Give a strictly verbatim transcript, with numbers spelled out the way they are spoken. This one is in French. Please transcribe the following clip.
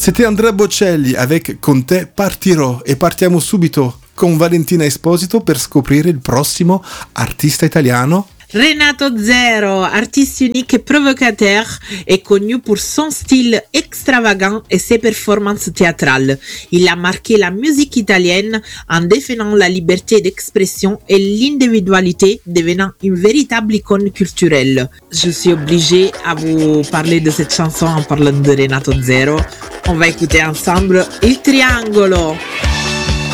C'était Andrea Bocelli avec Con te partirò e partiamo subito con Valentina Esposito per scoprire il prossimo artista italiano. Renato Zero, artiste unique et provocateur, est connu pour son style extravagant et ses performances théâtrales. Il a marqué la musique italienne en défendant la liberté d'expression et l'individualité, devenant une véritable icône culturelle. Je suis obligée à vous parler de cette chanson en parlant de Renato Zero. On va écouter ensemble Il Triangolo.